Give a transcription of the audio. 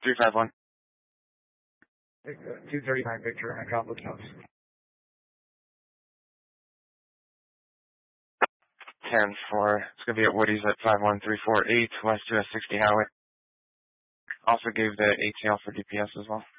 351. 239 Victor and Complex House. 10-4. It's going to be at Woody's at 51348 West US 60 Highway. Also gave the ATL for DPS as well.